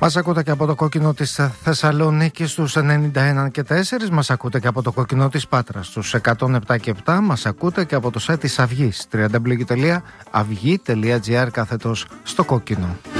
Μας ακούτε και από το κόκκινο της Θεσσαλονίκης στους 91 και 4. Μας ακούτε και από το κόκκινο της Πάτρας στους 107 και 7. Μας ακούτε και από το site της Αυγής www.avgi.gr / στο κόκκινο.